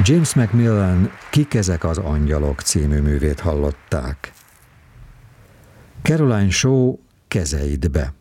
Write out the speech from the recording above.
James Macmillan Kik ezek az angyalok című művét hallották. Caroline Shaw Kezeidbe.